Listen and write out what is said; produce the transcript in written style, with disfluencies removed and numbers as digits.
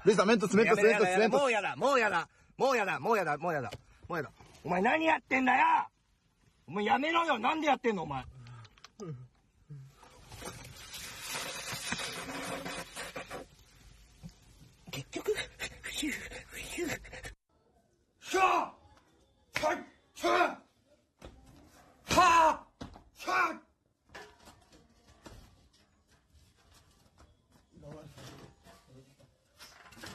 ルイさん、メントス。 もうやだ。お前何やってんだよ。お前やめろよ。なんでやってんのお前。